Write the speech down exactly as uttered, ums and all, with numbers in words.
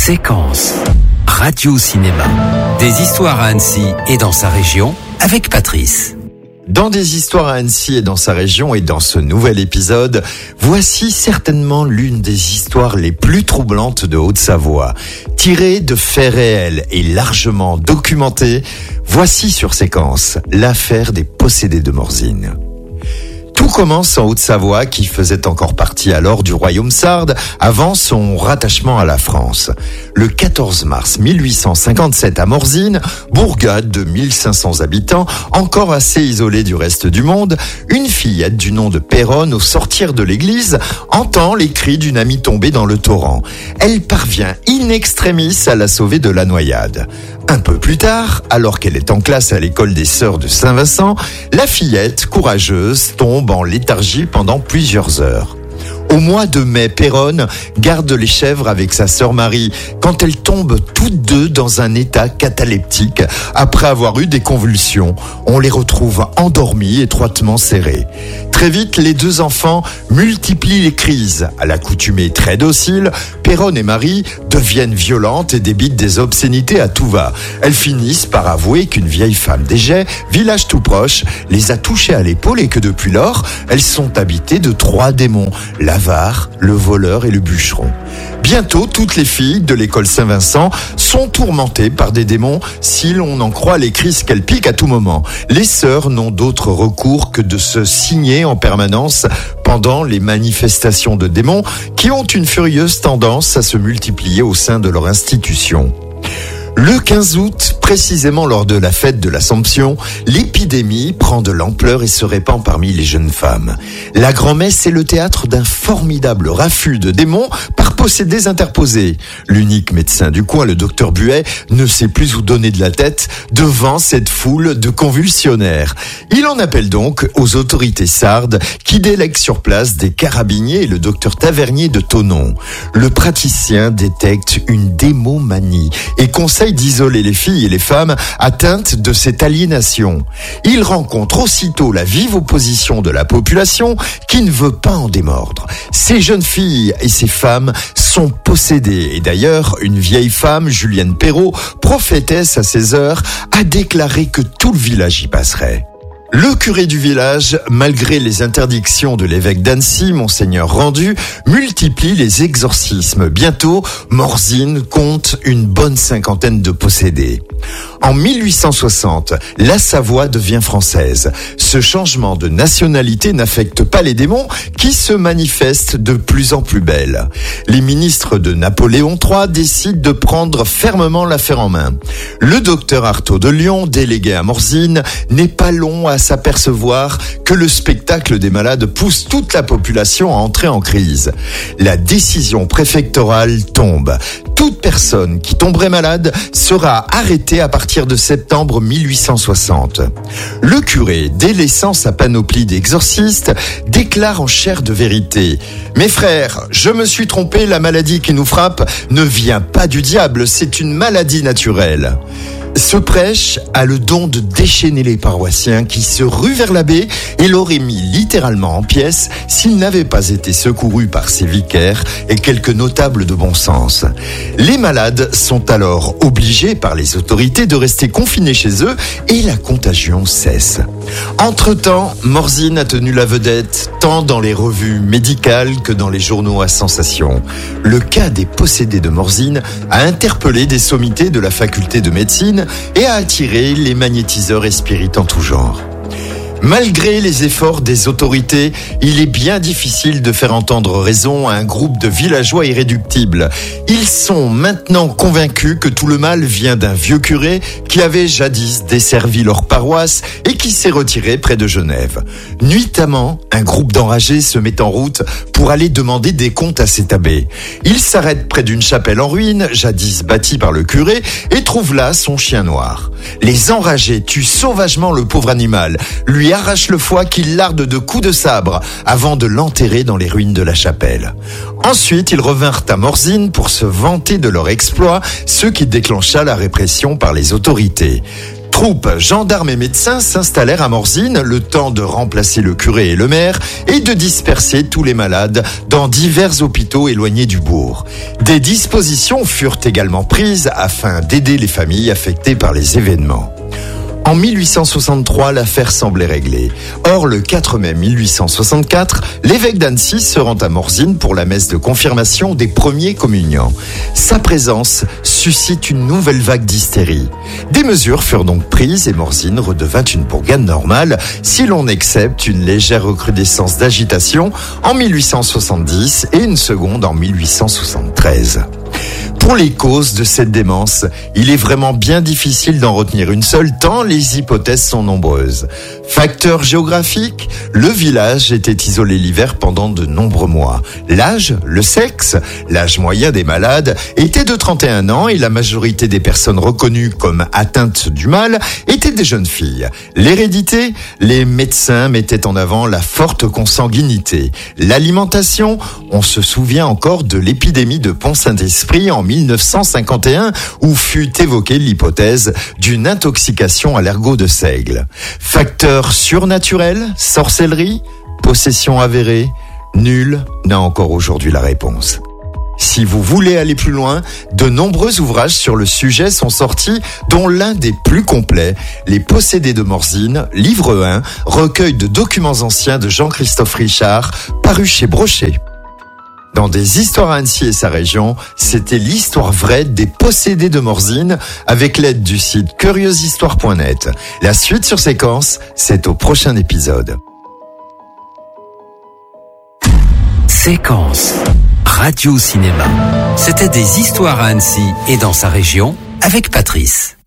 Séquence. Radio-cinéma. Des histoires à Annecy et dans sa région avec Patrice. Dans des histoires à Annecy et dans sa région et dans ce nouvel épisode, voici certainement l'une des histoires les plus troublantes de Haute-Savoie. Tirée de faits réels et largement documentée, voici sur Séquence l'affaire des possédés de Morzine. Tout commence en Haute-Savoie, qui faisait encore partie alors du royaume sarde, avant son rattachement à la France. Le quatorze mars mille huit cent cinquante-sept à Morzine, bourgade de mille cinq cents habitants, encore assez isolée du reste du monde, une fillette du nom de Péronne, au sortir de l'église, entend les cris d'une amie tombée dans le torrent. Elle parvient in extremis à la sauver de la noyade. Un peu plus tard, alors qu'elle est en classe à l'école des Sœurs de Saint-Vincent, la fillette, courageuse, tombe en léthargie pendant plusieurs heures. Au mois de mai, Péronne garde les chèvres avec sa sœur Marie quand elles tombent toutes deux dans un état cataleptique après avoir eu des convulsions. On les retrouve endormies, étroitement serrées. Très vite, les deux enfants multiplient les crises. À l'accoutumée très docile, Péronne et Marie deviennent violentes et débitent des obscénités à tout va. Elles finissent par avouer qu'une vieille femme d'Égais, village tout proche, les a touchées à l'épaule et que depuis lors, elles sont habitées de trois démons, l'avare, le voleur et le bûcheron. Bientôt, toutes les filles de l'école Saint-Vincent sont tourmentées par des démons si l'on en croit les crises qu'elles piquent à tout moment. Les sœurs n'ont d'autre recours que de se signer en permanence pendant les manifestations de démons qui ont une furieuse tendance à se multiplier au sein de leur institution. Le quinze août, précisément lors de la fête de l'Assomption, l'épidémie prend de l'ampleur et se répand parmi les jeunes femmes. La grand-messe est le théâtre d'un formidable raffut de démons par possédés interposés. L'unique médecin du coin, le docteur Buet, ne sait plus où donner de la tête devant cette foule de convulsionnaires. Il en appelle donc aux autorités sardes qui délèguent sur place des carabiniers et le docteur Tavernier de Thonon. Le praticien détecte une démomanie et conseille d'isoler les filles et les femmes atteintes de cette aliénation. Il rencontre aussitôt la vive opposition de la population qui ne veut pas en démordre. Ces jeunes filles et ces femmes sont possédées. Et d'ailleurs, une vieille femme, Julienne Perrault, prophétesse à ses heures, a déclaré que tout le village y passerait. Le curé du village, malgré les interdictions de l'évêque d'Annecy, Monseigneur Rendu, multiplie les exorcismes. Bientôt, Morzine compte une bonne cinquantaine de possédés. En mille huit cent soixante, la Savoie devient française. Ce changement de nationalité n'affecte pas les démons qui se manifestent de plus en plus belles. Les ministres de Napoléon trois décident de prendre fermement l'affaire en main. Le docteur Artaud de Lyon, délégué à Morzine, n'est pas long à s'apercevoir que le spectacle des malades pousse toute la population à entrer en crise. La décision préfectorale tombe. Toute personne qui tomberait malade sera arrêtée à partir de septembre mille huit cent soixante. Le curé, délaissant sa panoplie d'exorcistes, déclare en chair de vérité: « Mes frères, je me suis trompé, la maladie qui nous frappe ne vient pas du diable, c'est une maladie naturelle. » Ce prêche a le don de déchaîner les paroissiens qui se ruent vers l'abbé et l'auraient mis littéralement en pièces s'il n'avait pas été secouru par ses vicaires et quelques notables de bon sens. Les malades sont alors obligés par les autorités de rester confinés chez eux et la contagion cesse. Entre-temps, Morzine a tenu la vedette tant dans les revues médicales que dans les journaux à sensation. Le cas des possédés de Morzine a interpellé des sommités de la faculté de médecine et a attiré les magnétiseurs et spirites en tout genre. Malgré les efforts des autorités, il est bien difficile de faire entendre raison à un groupe de villageois irréductibles. Ils sont maintenant convaincus que tout le mal vient d'un vieux curé qui avait jadis desservi leur paroisse et qui s'est retiré près de Genève. Nuitamment, un groupe d'enragés se met en route pour aller demander des comptes à cet abbé. Ils s'arrêtent près d'une chapelle en ruine, jadis bâtie par le curé, et trouvent là son chien noir. Les enragés tuent sauvagement le pauvre animal, lui arrachent le foie qu'il larde de coups de sabre avant de l'enterrer dans les ruines de la chapelle. Ensuite, ils revinrent à Morzine pour se vanter de leur exploit, ce qui déclencha la répression par les autorités. Troupes, gendarmes et médecins s'installèrent à Morzine, le temps de remplacer le curé et le maire et de disperser tous les malades dans divers hôpitaux éloignés du bourg. Des dispositions furent également prises afin d'aider les familles affectées par les événements. En mille huit cent soixante-trois, l'affaire semblait réglée. Or, le quatre mai mille huit cent soixante-quatre, l'évêque d'Annecy se rend à Morzine pour la messe de confirmation des premiers communiants. Sa présence suscite une nouvelle vague d'hystérie. Des mesures furent donc prises et Morzine redevint une bourgade normale, si l'on accepte une légère recrudescence d'agitation en mille huit cent soixante-dix et une seconde en mille huit cent soixante-treize. Pour les causes de cette démence, il est vraiment bien difficile d'en retenir une seule, tant les hypothèses sont nombreuses. Facteur géographique, le village était isolé l'hiver pendant de nombreux mois. L'âge, le sexe, l'âge moyen des malades était de trente et un ans et la majorité des personnes reconnues comme atteintes du mal étaient des jeunes filles. L'hérédité, les médecins mettaient en avant la forte consanguinité. L'alimentation, on se souvient encore de l'épidémie de Pont-Saint-Esprit en mille neuf cent cinquante et un où fut évoquée l'hypothèse d'une intoxication à l'ergot de seigle. Facteur surnaturel, sorcellerie, possession avérée, nul n'a encore aujourd'hui la réponse. Si vous voulez aller plus loin, de nombreux ouvrages sur le sujet sont sortis, dont l'un des plus complets, Les Possédés de Morzine, livre un, recueil de documents anciens de Jean-Christophe Richard, paru chez Brochet. Dans Des histoires à Annecy et sa région, c'était l'histoire vraie des possédés de Morzine avec l'aide du site curieuse histoire point net. La suite sur Séquence, c'est au prochain épisode. Séquence Radio Cinéma. C'était Des histoires à Annecy et dans sa région avec Patrice.